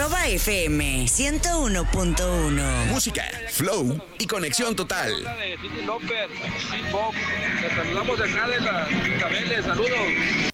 @FM 101.1. Música, flow y conexión total. De Cindy López, Bob. Te saludamos de acá de la Isabel, saludos.